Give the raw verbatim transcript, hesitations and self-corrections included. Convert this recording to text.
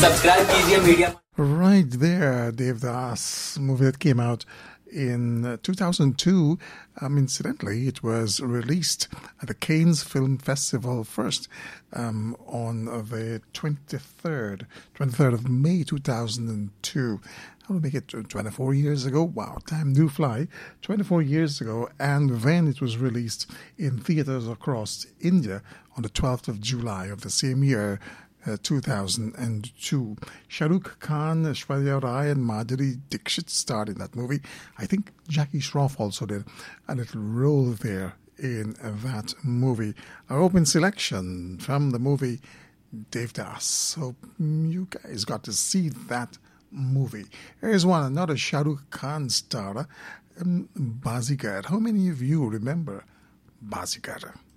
Subscribe कीजिए media. Right there, Devdas, movie that came out in uh, two thousand two. Um, incidentally, it was released at the Cannes Film Festival first um, on uh, the twenty-third, twenty-third of May two thousand two. I'll make it twenty-four years ago. Wow, time do fly. twenty-four years ago, and then it was released in theaters across India on the twelfth of July of the same year. Uh, two thousand two. Shah Rukh Khan, Aishwarya Rai and Madhuri Dixit starred in that movie. I think Jackie Shroff also did a little role there in uh, that movie. Our open selection from the movie Devdas. So mm, you guys got to see that movie. Here's one, another Shah Rukh Khan star, um, Bazigar. How many of you remember Bazigar?